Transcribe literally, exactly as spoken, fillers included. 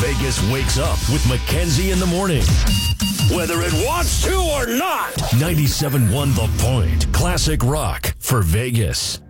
Vegas wakes up with Mackenzie in the morning. Whether it wants to or not. ninety-seven point one The Point. Classic rock for Vegas.